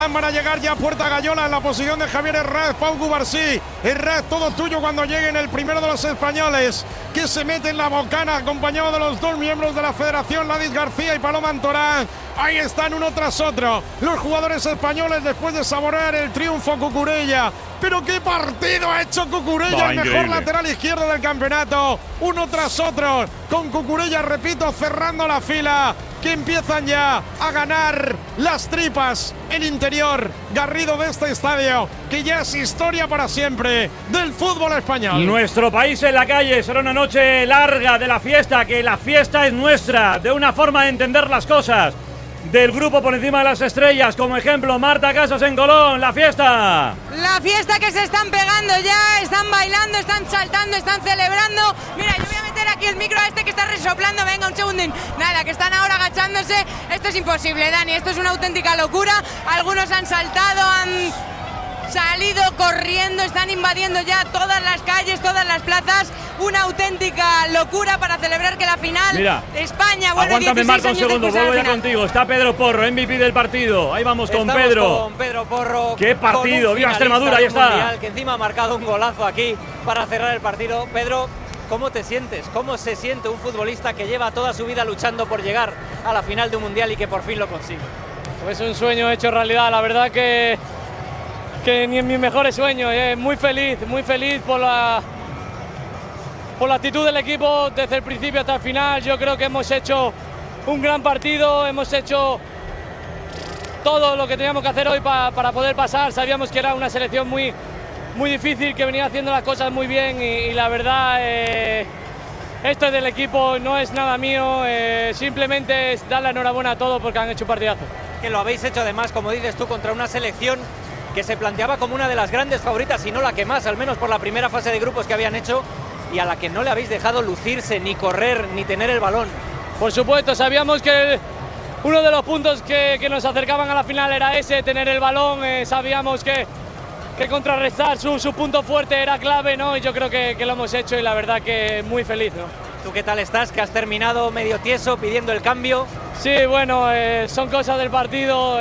Van a llegar ya a Puerta Gallola en la posición de Javier Herrás, Pau Cubarsí. Herrás, todo tuyo cuando lleguen el primero de los españoles que se mete en la bocana, acompañado de los dos miembros de la federación, Ladis García y Paloma Antorán. Ahí están uno tras otro los jugadores españoles después de saborear el triunfo Cucurella. Pero qué partido ha hecho Cucurella, el mejor lateral izquierdo del campeonato. Uno tras otro, con Cucurella, repito, cerrando la fila, que empiezan ya a ganar las tripas, el interior Garrido de este estadio, que ya es historia para siempre del fútbol español. Nuestro país en la calle, será una noche larga de la fiesta, que la fiesta es nuestra, de una forma de entender las cosas. Del grupo por encima de las estrellas, como ejemplo Marta Casas en Colón, la fiesta. La fiesta que se están pegando ya, están bailando, están saltando, están celebrando. Mira, yo voy a meter aquí el micro a este que está resoplando, venga un segundín. Nada, que están ahora agachándose. Esto es imposible, Dani, esto es una auténtica locura. Algunos han saltado, han salido corriendo, están invadiendo ya todas las calles, todas las plazas. Una auténtica locura para celebrar que la final. Mira, España vuelve. Aguántame, Marta, un segundo, vuelvo ya contigo. Está Pedro Porro, MVP del partido. Ahí vamos con Pedro. Con Pedro Porro. ¡Qué partido! ¡Viva Extremadura! Ahí está. Mundial, que encima ha marcado un golazo aquí para cerrar el partido. Pedro, ¿cómo te sientes? ¿Cómo se siente un futbolista que lleva toda su vida luchando por llegar a la final de un mundial y que por fin lo consigue? Pues un sueño hecho realidad. La verdad que ni en mis mejores sueños. Muy feliz por la actitud del equipo desde el principio hasta el final. Yo creo que hemos hecho un gran partido, hemos hecho todo lo que teníamos que hacer hoy para poder pasar. Sabíamos que era una selección muy difícil, que venía haciendo las cosas muy bien y la verdad esto es del equipo, no es nada mío, simplemente es dar la enhorabuena a todos porque han hecho un partidazo. Que lo habéis hecho además, como dices tú, contra una selección que se planteaba como una de las grandes favoritas, y no la que más, al menos por la primera fase de grupos que habían hecho, y a la que no le habéis dejado lucirse, ni correr, ni tener el balón. Por supuesto, sabíamos que uno de los puntos que nos acercaban a la final era ese, tener el balón. Sabíamos que contrarrestar su punto fuerte era clave, ¿no? Y yo creo que lo hemos hecho y la verdad que muy feliz, ¿no? ¿Tú qué tal estás? Que has terminado medio tieso pidiendo el cambio. Sí, bueno, son cosas del partido.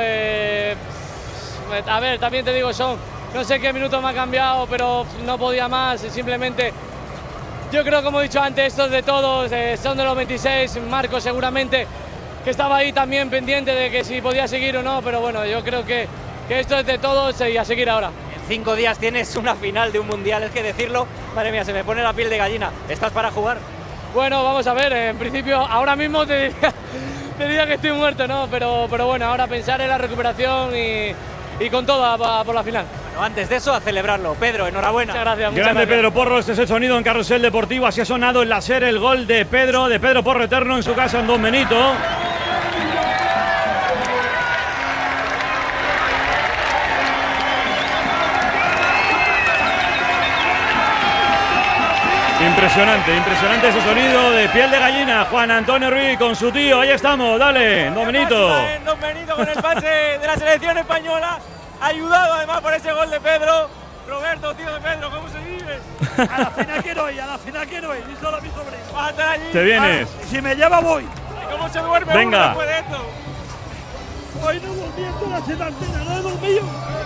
A ver, también te digo, no sé qué minuto me ha cambiado, pero no podía más, simplemente. Yo creo, como he dicho antes, esto es de todos, son de los 26, Marco seguramente, que estaba ahí también pendiente de que si podía seguir o no, pero bueno, yo creo que esto es de todos y a seguir ahora. En 5 días tienes una final de un mundial, es que decirlo, madre mía, se me pone la piel de gallina. ¿Estás para jugar? Bueno, vamos a ver, en principio, ahora mismo te diría que estoy muerto, ¿no? Pero bueno, ahora pensar en la recuperación y con todo por la final. Bueno, antes de eso, a celebrarlo. Pedro, enhorabuena. Muchas gracias. Grande Pedro Porro, este es el sonido en Carrusel Deportivo. Así ha sonado en la SER el gol de Pedro Porro Eterno en su casa en Don Benito. Impresionante ese sonido de piel de gallina. Juan Antonio Ruiz con su tío, ahí estamos, dale, Don Benito. Don Benito con el pase de la selección española, ayudado además por ese gol de Pedro. Roberto, tío de Pedro, ¿cómo se vive? A la final quiero ir, y solo a mi sobrino. Vas a estar allí. Te vienes. Si me lleva voy. ¿Y cómo se duerme Venga. uno después de esto? Hoy no volví en toda la setantena, no he dormido.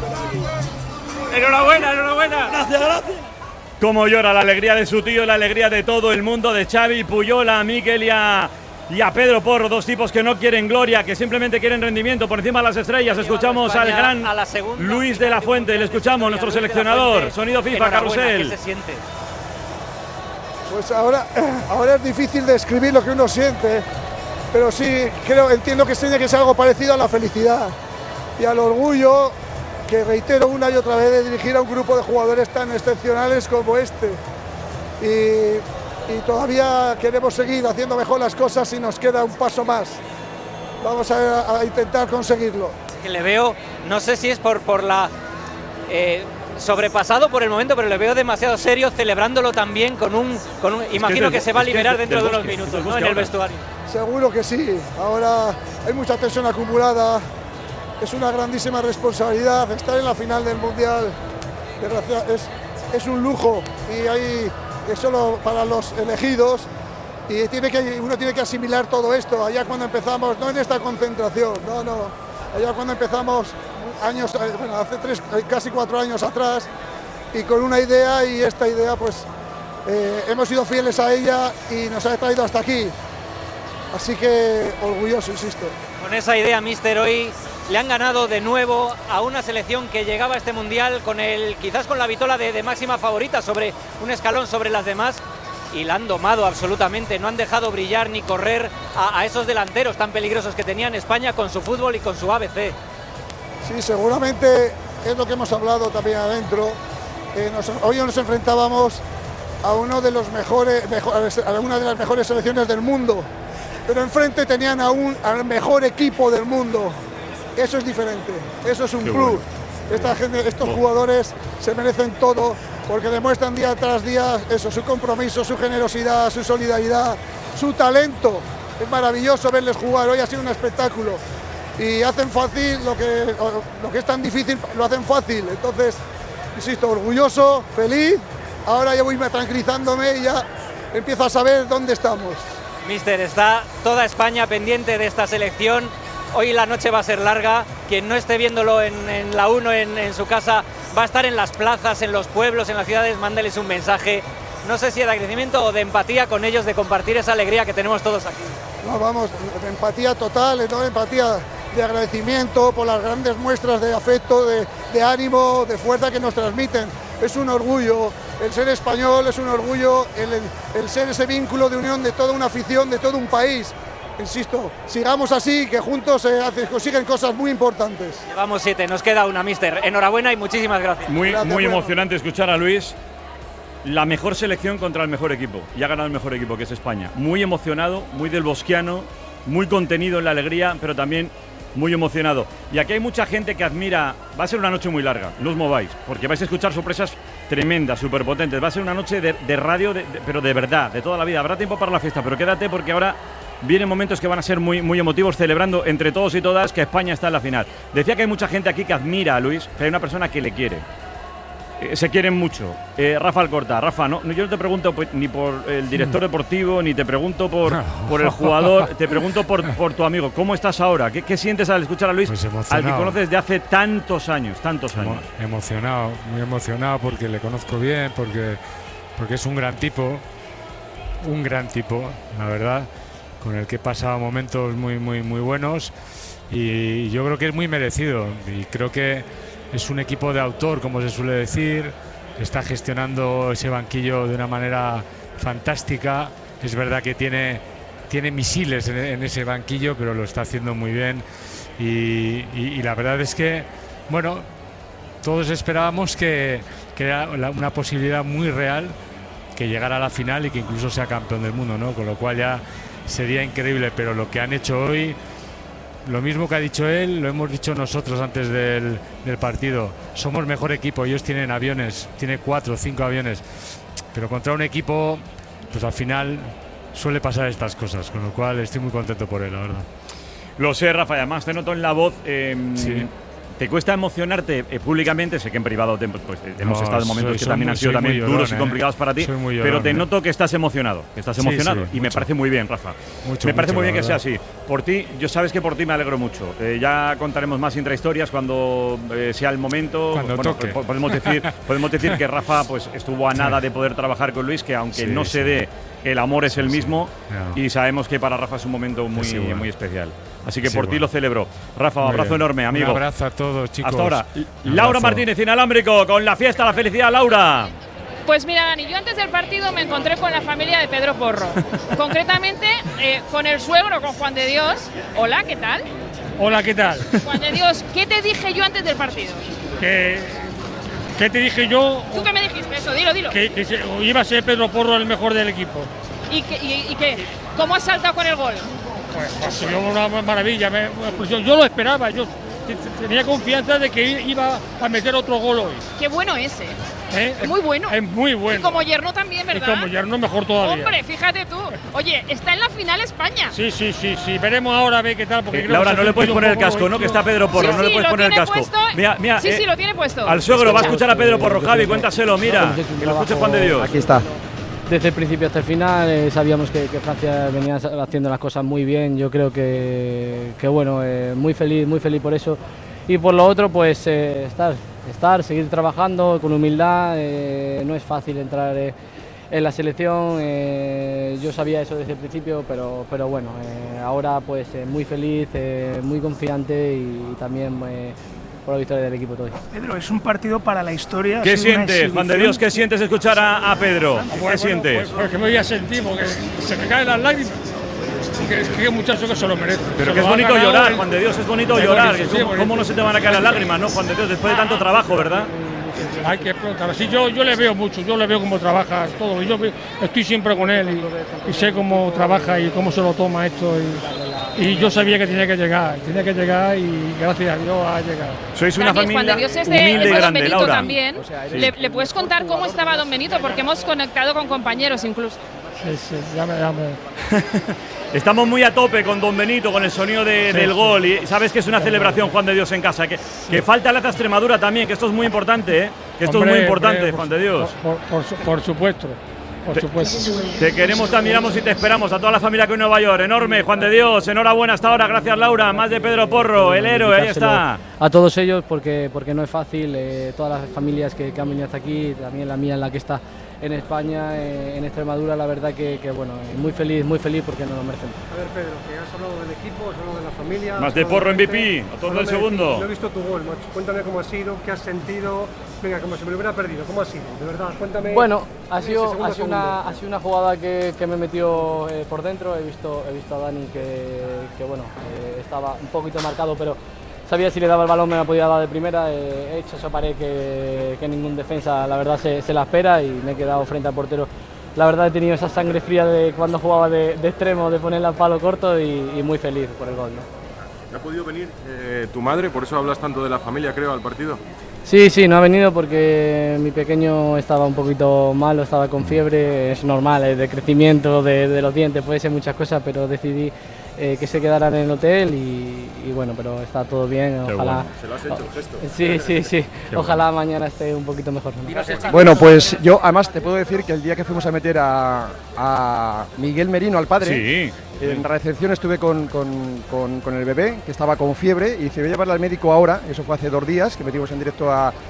Enhorabuena. Gracias. Cómo llora la alegría de su tío, la alegría de todo el mundo, de Xavi, Puyol, a Miquel y a Pedro Porro, dos tipos que no quieren gloria, que simplemente quieren rendimiento por encima de las estrellas. Escuchamos al gran Luis de la Fuente, le escuchamos, nuestro seleccionador. Sonido FIFA, Carrusel. ¿Qué se siente? Pues ahora es difícil describir lo que uno siente, pero sí entiendo que tiene que ser algo parecido a la felicidad y al orgullo, que reitero una y otra vez, de dirigir a un grupo de jugadores tan excepcionales como este. Y todavía queremos seguir haciendo mejor las cosas y nos queda un paso más. Vamos a intentar conseguirlo. Que le veo, no sé si es por la sobrepasado por el momento, pero le veo demasiado serio, celebrándolo también con un imagino que se va a liberar dentro de unos minutos, ¿no? En el vestuario. Seguro que sí. Ahora hay mucha tensión acumulada. Es una grandísima responsabilidad estar en la final del mundial. Es un lujo y es solo para los elegidos, y uno tiene que asimilar todo esto. Allá cuando empezamos, no en esta concentración, allá cuando empezamos años, bueno, hace casi 4 años atrás, y con una idea, y esta idea pues hemos sido fieles a ella y nos ha traído hasta aquí. Así que orgulloso, insisto. Con esa idea, míster, hoy le han ganado de nuevo a una selección que llegaba a este mundial quizás con la vitola de máxima favorita, sobre un escalón sobre las demás, y la han domado absolutamente. No han dejado brillar ni correr a esos delanteros tan peligrosos que tenía en España con su fútbol y con su ABC. Sí, seguramente es lo que hemos hablado también adentro. Hoy nos enfrentábamos a una de las mejores selecciones del mundo, pero enfrente tenían al mejor equipo del mundo. Eso es diferente, eso es un plus. Bueno. Estos jugadores se merecen todo porque demuestran día tras día eso, su compromiso, su generosidad, su solidaridad, su talento. Es maravilloso verles jugar, hoy ha sido un espectáculo y hacen fácil lo que es tan difícil, lo hacen fácil. Entonces, insisto, orgulloso, feliz. Ahora ya voy tranquilizándome y ya empiezo a saber dónde estamos. Míster, está toda España pendiente de esta selección. Hoy la noche va a ser larga. Quien no esté viéndolo en la 1 en su casa va a estar en las plazas, en los pueblos, en las ciudades. Mándeles un mensaje. No sé si de agradecimiento o de empatía con ellos, de compartir esa alegría que tenemos todos aquí. No, vamos, de empatía total, ¿no? Empatía de agradecimiento por las grandes muestras de afecto, de ánimo, de fuerza que nos transmiten. Es un orgullo el ser español, es un orgullo el ser ese vínculo de unión de toda una afición, de todo un país. Insisto, sigamos así, que juntos se consiguen cosas muy importantes. Llevamos 7, nos queda una, míster. Enhorabuena y muchísimas gracias. Muy emocionante escuchar a Luis. La mejor selección contra el mejor equipo. Y ha ganado el mejor equipo, que es España. Muy emocionado, muy del bosquiano, muy contenido en la alegría, pero también muy emocionado. Y aquí hay mucha gente que admira. Va a ser una noche muy larga, no os mováis, porque vais a escuchar sorpresas tremendas, súper potentes. Va a ser una noche de radio, pero de verdad, de toda la vida. Habrá tiempo para la fiesta, pero quédate porque ahora vienen momentos que van a ser muy, muy emotivos, celebrando entre todos y todas que España está en la final. Decía que hay mucha gente aquí que admira a Luis, pero hay una persona que le quiere. Se quieren mucho. Rafa Alcorta. Rafa, yo no te pregunto ni por el director deportivo, ni te pregunto por el jugador, te pregunto por tu amigo. ¿Cómo estás ahora? ¿Qué sientes al escuchar a Luis, pues al que conoces de hace tantos años? Emocionado, muy emocionado porque le conozco bien, porque es un gran tipo, la verdad, con el que he pasado momentos muy, muy, muy buenos, y yo creo que es muy merecido, y creo que es un equipo de autor, como se suele decir. Está gestionando ese banquillo de una manera fantástica. Es verdad que tiene misiles en ese banquillo, pero lo está haciendo muy bien. Y la verdad es que, bueno, todos esperábamos que era una posibilidad muy real que llegara a la final y que incluso sea campeón del mundo, ¿no? Con lo cual ya sería increíble. Pero lo que han hecho hoy, lo mismo que ha dicho él, lo hemos dicho nosotros antes del partido. Somos mejor equipo, ellos tienen aviones, tiene 4 o 5 aviones, pero contra un equipo, pues al final suele pasar estas cosas, con lo cual estoy muy contento por él, la verdad. Lo sé, Rafa, además te noto en la voz. Sí. ¿Te cuesta emocionarte públicamente? Sé que en privado hemos estado en momentos que también han sido también duros y complicados para ti, pero te noto que estás emocionado, y me parece muy bien, Rafa. Me parece muy bien que sea así. Por ti, sabes que por ti me alegro mucho. Ya contaremos más intrahistorias cuando sea el momento. Cuando toque. Podemos decir que Rafa pues estuvo a nada de poder trabajar con Luis, que aunque no se dé, el amor es el mismo, y sabemos que para Rafa es un momento muy especial. Así que por ti lo celebro. Rafa, un abrazo enorme, amigo. Un abrazo a todos, chicos. Hasta ahora. Laura Martínez, Inalámbrico, con la fiesta, la felicidad, Laura. Pues mira, Dani, yo antes del partido me encontré con la familia de Pedro Porro. Concretamente, con el suegro, con Juan de Dios. Hola, ¿qué tal? Hola, ¿qué tal? Juan de Dios, ¿qué te dije yo antes del partido? ¿Qué te dije yo? ¿Tú qué me dijiste? Eso, dilo. Que iba a ser Pedro Porro el mejor del equipo. ¿Y qué? ¿Cómo has saltado con el gol? Pues yo una maravilla, yo lo esperaba, yo tenía confianza de que iba a meter otro gol hoy. Qué bueno ese. Muy bueno. Es muy bueno. Y como Yerno también, ¿verdad? Y como Yerno mejor todavía. Hombre, fíjate tú. Oye, está en la final España. Sí. Veremos ahora a ver qué tal. Porque Laura, no le puedes poner el casco, ¿no? Que está Pedro Porro, no le puedes poner el casco. Mira, sí, lo tiene puesto. Al suegro va a escuchar a Pedro Porro. Javi, cuéntaselo, mira. Que lo escuche Juan de Dios. Aquí está. Desde el principio hasta el final sabíamos que Francia venía haciendo las cosas muy bien. Yo creo que bueno, muy feliz por eso. Y por lo otro, pues seguir trabajando con humildad. No es fácil entrar en la selección, yo sabía eso desde el principio, pero bueno, ahora pues muy feliz, muy confiante y también por la victoria del equipo todo. Pedro, es un partido para la historia. ¿Qué sientes, Juan de Dios? ¿Qué sientes escuchar a Pedro? ¿Qué sientes? Pues que me voy a sentir, porque se me caen las lágrimas. Es que muchacho que se lo merece. Pero que es bonito llorar, Juan de Dios, es bonito llorar. ¿Cómo no se te van a caer las lágrimas, no, Juan de Dios, después de tanto trabajo, verdad? Hay que explotar. Así yo le veo mucho, yo le veo cómo trabaja todo. Yo estoy siempre con él y sé cómo trabaja y cómo se lo toma esto. Y yo sabía que tenía que llegar y gracias a Dios ha llegado. Sois una familia Juan de Dios es humilde y Don grande, Benito Laura. también. ¿Le puedes contar cómo estaba Don Benito? Porque hemos conectado con compañeros incluso. Sí, ya me. Estamos muy a tope con Don Benito, con el sonido del gol. Y sabes que es una celebración, Juan de Dios, en casa. Que falta la Extremadura también, que esto es muy importante, ¿eh? Que esto es muy importante, Juan de Dios. Por supuesto. Por supuesto. Te queremos, te admiramos y te esperamos. A toda la familia que en Nueva York. Enorme, Juan de Dios. Enhorabuena hasta ahora. Gracias, Laura. Más de Pedro Porro, el héroe. Ahí está. A todos ellos, porque no es fácil. Todas las familias que han venido hasta aquí, también la mía en la que está en España, en Extremadura, la verdad que bueno, muy feliz porque nos lo merecen. A ver, Pedro, que has hablado del equipo, has hablado de la familia. Más de Porro MVP, a todo el segundo. No he visto tu gol, macho. Cuéntame cómo ha sido, qué has sentido. Venga, como si me lo hubiera perdido, ¿cómo ha sido? De verdad, cuéntame. Bueno, ha sido una jugada que me metió por dentro. He visto a Dani que bueno, estaba un poquito marcado, pero sabía si le daba el balón me la podía dar de primera. He hecho esa pared que ningún defensa, la verdad, se la espera y me he quedado frente al portero. La verdad, he tenido esa sangre fría de cuando jugaba de extremo, de ponerla al palo corto y muy feliz por el gol, ¿no? ¿Ha podido venir tu madre? Por eso hablas tanto de la familia, creo, al partido. Sí, no ha venido porque mi pequeño estaba un poquito malo, estaba con fiebre, es normal, es de crecimiento de los dientes, puede ser muchas cosas, pero decidí que se quedaran en el hotel y bueno, pero está todo bien, ojalá. Bueno. Se lo has hecho el gesto. Sí. Ojalá mañana esté un poquito mejor, ¿no? Bueno, pues yo además te puedo decir que el día que fuimos a meter a Miguel Merino, al padre, en la recepción estuve con el bebé, que estaba con fiebre, y se voy a llevarle al médico ahora, eso fue hace 2 días, que metimos en directo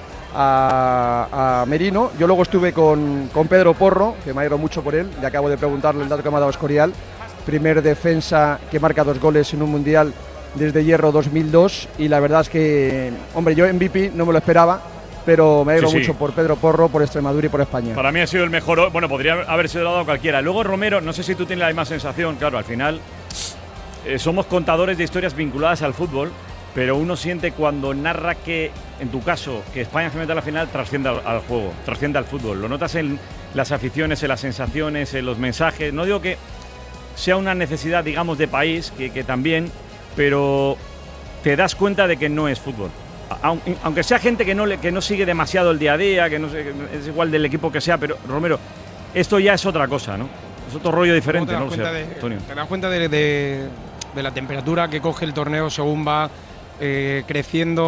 a Merino. Yo luego estuve con Pedro Porro, que me alegro mucho por él, le acabo de preguntarle el dato que me ha dado Escorial, primer defensa que marca 2 goles en un mundial desde Hierro 2002, y la verdad es que, hombre, yo MVP no me lo esperaba, pero me alegro mucho por Pedro Porro, por Extremadura y por España. Para mí ha sido el mejor, bueno, podría haber sido dado a cualquiera. Luego Romero, no sé si tú tienes la misma sensación, claro, al final somos contadores de historias vinculadas al fútbol, pero uno siente cuando narra que, en tu caso, que España se mete a la final, trasciende al juego, trasciende al fútbol. Lo notas en las aficiones, en las sensaciones, en los mensajes. No digo que sea una necesidad, digamos, de país, que también, pero te das cuenta de que no es fútbol. Aunque sea gente que no sigue demasiado el día a día, que no es igual del equipo que sea, pero Romero, esto ya es otra cosa, ¿no? Es otro rollo diferente, ¿no? Te das cuenta de la temperatura que coge el torneo según va creciendo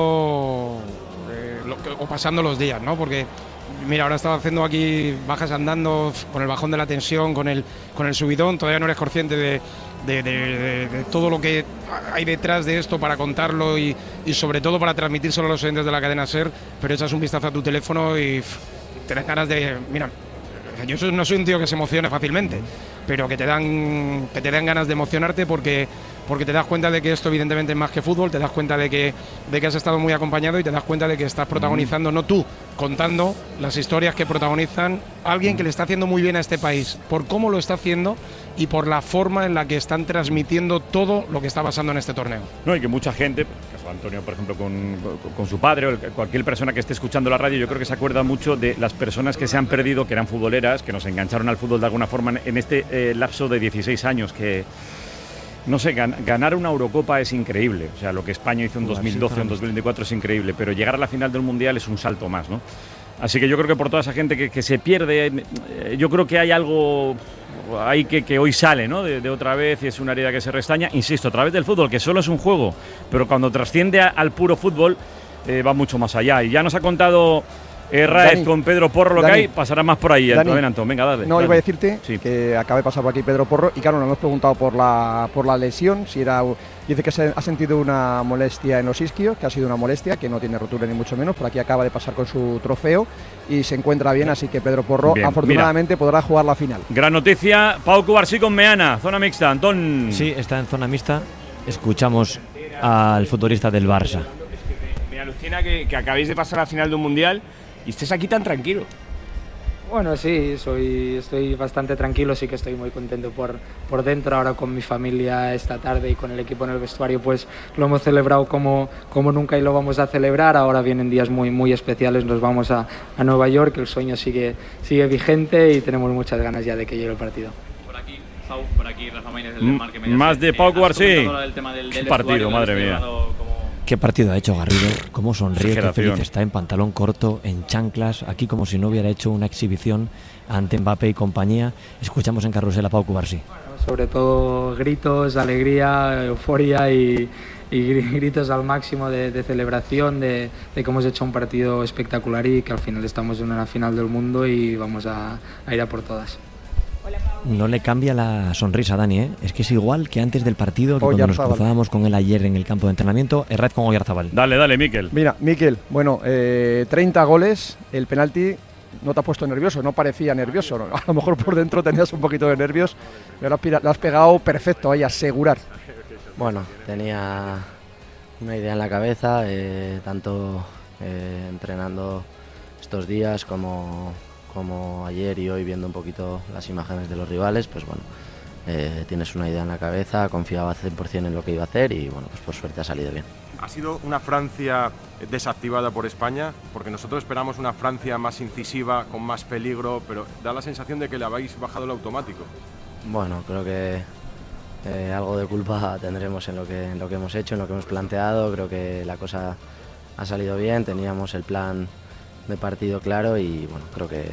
o pasando los días, ¿no? Porque mira, ahora estaba haciendo aquí bajas andando con el bajón de la tensión, con el subidón, todavía no eres consciente de todo lo que hay detrás de esto para contarlo y sobre todo para transmitírselo a los oyentes de la cadena SER, pero echas un vistazo a tu teléfono y te das ganas de... Mira, yo no soy un tío que se emocione fácilmente, pero que te dan ganas de emocionarte porque te das cuenta de que esto evidentemente es más que fútbol, te das cuenta de que has estado muy acompañado y te das cuenta de que estás protagonizando, no tú, contando las historias que protagonizan alguien que le está haciendo muy bien a este país, por cómo lo está haciendo y por la forma en la que están transmitiendo todo lo que está pasando en este torneo. No, y que mucha gente, caso Antonio, por ejemplo, con su padre o cualquier persona que esté escuchando la radio, yo creo que se acuerda mucho de las personas que se han perdido, que eran futboleras, que nos engancharon al fútbol de alguna forma en este lapso de 16 años que... No sé, ganar una Eurocopa es increíble. O sea, lo que España hizo en 2012 o en 2024 es increíble, pero llegar a la final del Mundial es un salto más, ¿no? Así que yo creo que por toda esa gente que se pierde, yo creo que hay algo ahí que hoy sale, ¿no? De otra vez, y es una herida que se restaña, insisto, a través del fútbol, que solo es un juego, pero cuando trasciende al puro fútbol va mucho más allá. Y ya nos ha contado Raez con Pedro Porro, lo Dani, que hay, pasará más por ahí. Dani, Ven, Antón, venga, dale. No, dale. iba a decirte que acaba de pasar por aquí Pedro Porro y claro, nos hemos preguntado por la lesión, si era... Dice que ha sentido una molestia en los isquios, que ha sido una molestia, que no tiene rotura ni mucho menos, por aquí acaba de pasar con su trofeo y se encuentra bien, así que Pedro Porro Bien, afortunadamente podrá jugar la final. Gran noticia, Pau Cubarsí con Meana, zona mixta, Antón. Sí, está en zona mixta. Escuchamos al futbolista del Barça. Me alucina que acabéis de pasar a la final de un mundial y estés aquí tan tranquilo. Bueno, sí, estoy bastante tranquilo, sí que estoy muy contento por dentro. Ahora con mi familia esta tarde y con el equipo en el vestuario, pues lo hemos celebrado como nunca y lo vamos a celebrar. Ahora vienen días muy especiales, nos vamos a Nueva York, el sueño sigue vigente y tenemos muchas ganas ya de que llegue el partido. Por aquí Rafa Maínez del Marque Mediaset. Más de Pau Cubarsí. Qué partido, madre mía. Qué partido ha hecho Garrido, cómo sonríe, qué Exageración. feliz está en pantalón corto, en chanclas, aquí como si no hubiera hecho una exhibición ante Mbappé y compañía. Escuchamos en Carrusel a Pau Cubarsí. Sobre todo gritos, alegría, euforia y gritos al máximo de celebración, de que hemos hecho un partido espectacular y que al final estamos en una final del mundo y vamos a ir a por todas. No le cambia la sonrisa a Dani, ¿eh? Es que es igual que antes del partido, que cuando nos Oyarzabal. cruzábamos con él ayer en el campo de entrenamiento. Raez con Oyarzabal. Dale, Miquel. Mira, Miquel, bueno, 30 goles, el penalti no te ha puesto nervioso, no parecía nervioso, ¿no? A lo mejor por dentro tenías un poquito de nervios, pero lo has pegado perfecto ahí, asegurar. Bueno, tenía una idea en la cabeza, tanto entrenando estos días como ayer y hoy viendo un poquito las imágenes de los rivales, pues bueno, tienes una idea en la cabeza, confiaba 100% en lo que iba a hacer y bueno, pues por suerte ha salido bien. ¿Ha sido una Francia desactivada por España? Porque nosotros esperamos una Francia más incisiva, con más peligro, pero da la sensación de que le habéis bajado el automático. Bueno, creo que algo de culpa tendremos en lo que hemos hecho, en lo que hemos planteado. Creo que la cosa ha salido bien, teníamos el plan de partido claro y bueno, creo que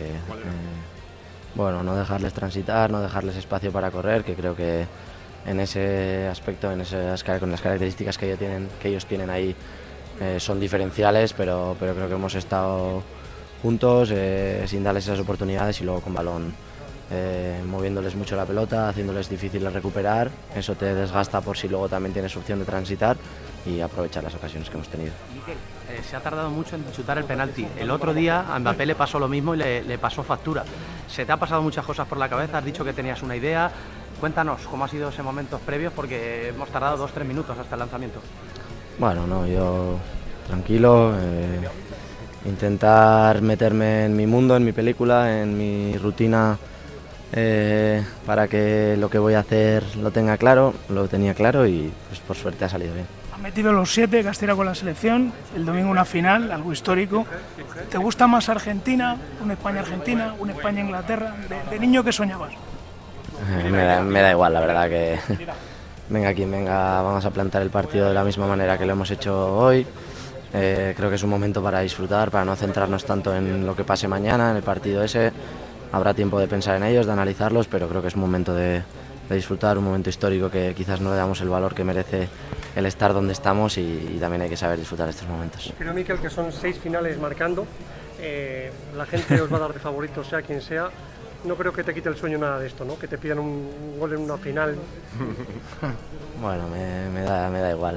no dejarles transitar, no dejarles espacio para correr, que creo que en ese aspecto, con las características que ellos tienen ahí, son diferenciales, pero creo que hemos estado juntos sin darles esas oportunidades y luego con balón moviéndoles mucho la pelota, haciéndoles difícil de recuperar. Eso te desgasta por si luego también tienes opción de transitar y aprovechar las ocasiones que hemos tenido. Miquel, se ha tardado mucho en chutar el penalti. El otro día a Mbappé le pasó lo mismo y le pasó factura. Se te ha pasado muchas cosas por la cabeza, has dicho que tenías una idea. Cuéntanos cómo ha sido ese momentos previos, porque hemos tardado 2-3 minutos hasta el lanzamiento. Bueno, no, yo tranquilo, intentar meterme en mi mundo, en mi película, en mi rutina, para que lo que voy a hacer lo tenga claro, lo tenía claro y pues por suerte ha salido bien. Ha metido los 7 que has tirado con la selección, el domingo una final, algo histórico. ¿Te gusta más Argentina, una España-Argentina, una España-Inglaterra? ¿De niño qué soñabas? Me da igual, la verdad que venga quien venga, vamos a plantar el partido de la misma manera que lo hemos hecho hoy. Creo que es un momento para disfrutar, para no centrarnos tanto en lo que pase mañana, en el partido ese. Habrá tiempo de pensar en ellos, de analizarlos, pero creo que es un momento de disfrutar, un momento histórico que quizás no le damos el valor que merece el estar donde estamos y también hay que saber disfrutar de estos momentos. Creo, Miquel, que son 6 finales marcando, la gente os va a dar de favorito, sea quien sea. No creo que te quite el sueño nada de esto, ¿no? Que te pidan un gol en una final. Bueno, me da igual.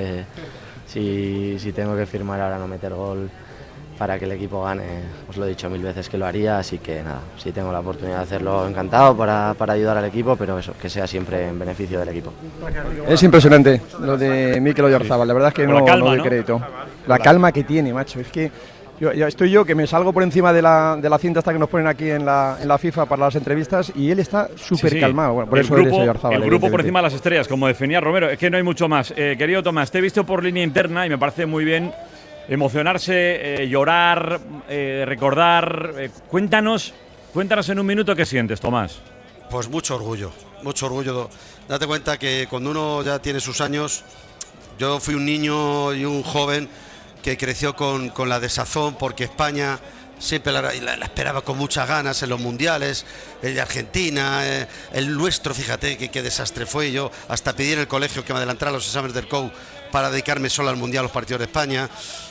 Si tengo que firmar ahora no meter gol para que el equipo gane, os lo he dicho 1000 veces que lo haría, así que nada, si tengo la oportunidad de hacerlo, encantado para ayudar al equipo, pero eso, que sea siempre en beneficio del equipo. Es impresionante lo de Mikel Oyarzabal, la verdad es que no doy crédito. La calma que tiene, macho, es que estoy yo que me salgo por encima de la cinta hasta que nos ponen aquí en la FIFA para las entrevistas y él está súper calmado. Bueno, por eso eres Oyarzabal. El grupo por encima de las estrellas, como definía Romero, es que no hay mucho más. Querido Tomás, te he visto por línea interna y me parece muy bien emocionarse, llorar, recordar. Cuéntanos en un minuto qué sientes, Tomás. Pues mucho orgullo. Date cuenta que cuando uno ya tiene sus años, yo fui un niño y un joven que creció con la desazón porque España siempre la esperaba con muchas ganas en los mundiales, el de Argentina, el nuestro, fíjate qué desastre fue. Yo hasta pedí en el colegio que me adelantara los exámenes del COU para dedicarme solo al mundial, a los partidos de España.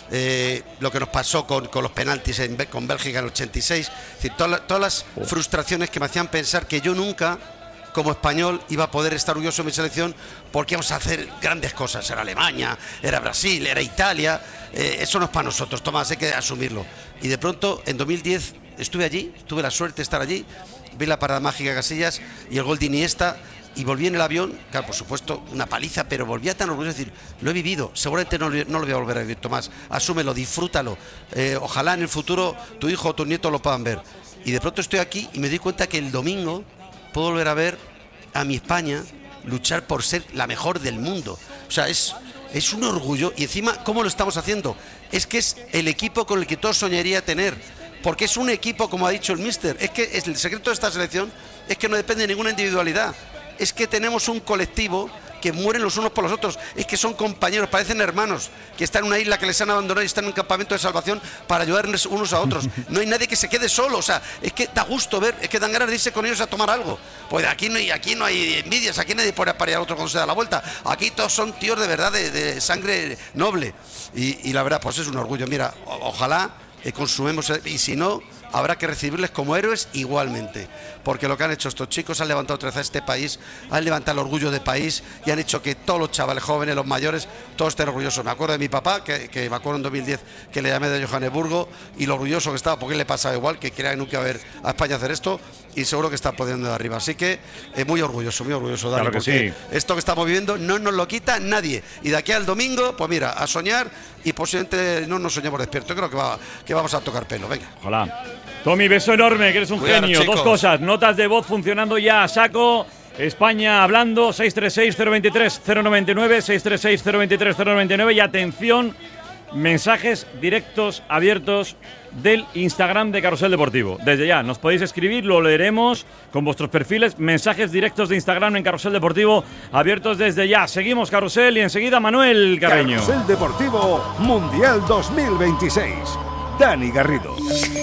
Lo que nos pasó con los penaltis con Bélgica en el 86, es decir, todas las frustraciones que me hacían pensar que yo nunca, como español, iba a poder estar orgulloso de mi selección, porque íbamos a hacer grandes cosas. Era Alemania, era Brasil, era Italia. Eso no es para nosotros, Tomás, hay que asumirlo. Y de pronto, en 2010, estuve allí, tuve la suerte de estar allí, vi la parada mágica de Casillas y el gol de Iniesta, y volví en el avión, claro, por supuesto, una paliza, pero volvía tan orgulloso de decir, lo he vivido, seguramente no lo voy a volver a vivir, Tomás, asúmelo, disfrútalo, ojalá en el futuro tu hijo o tu nieto lo puedan ver. Y de pronto estoy aquí y me doy cuenta que el domingo puedo volver a ver a mi España luchar por ser la mejor del mundo. O sea, es un orgullo, y encima, ¿cómo lo estamos haciendo? Es que es el equipo con el que todo soñaría tener, porque es un equipo, como ha dicho el míster, es que el secreto de esta selección es que no depende de ninguna individualidad. Es que tenemos un colectivo que mueren los unos por los otros, es que son compañeros, parecen hermanos, que están en una isla que les han abandonado y están en un campamento de salvación para ayudarnos unos a otros. No hay nadie que se quede solo, o sea, es que da gusto ver, es que dan ganas de irse con ellos a tomar algo. Pues aquí no hay envidias, aquí nadie puede parear a otro cuando se da la vuelta. Aquí todos son tíos de verdad, de sangre noble. Y la verdad, pues es un orgullo. Mira, ojalá consumemos, y si no, habrá que recibirles como héroes igualmente, porque lo que han hecho estos chicos, han levantado otra vez a este país, han levantado el orgullo del país y han hecho que todos los chavales jóvenes, los mayores, todos estén orgullosos. Me acuerdo de mi papá, que me acuerdo en 2010 que le llamé de Johannesburgo, y lo orgulloso que estaba, porque él le pasaba igual, que creía que nunca iba a ver a España hacer esto, y seguro que está poniendo de arriba. Así que muy orgulloso, Dani, claro, porque sí. Esto que estamos viviendo no nos lo quita nadie, y de aquí al domingo, pues mira, a soñar, y posiblemente no nos soñemos despiertos. Creo que vamos a tocar pelo, venga. Ojalá. Tommy, beso enorme, que eres un Cuidado, genio. chicos. Dos cosas, notas de voz funcionando ya a saco. España hablando, 636-023-099, 636-023-099, y atención, mensajes directos abiertos del Instagram de Carrusel Deportivo. Desde ya, nos podéis escribir, lo leeremos con vuestros perfiles. Mensajes directos de Instagram en Carrusel Deportivo, abiertos desde ya. Seguimos Carrusel y enseguida Manuel Carreño. Carrusel Deportivo Mundial 2026. Dani Garrido.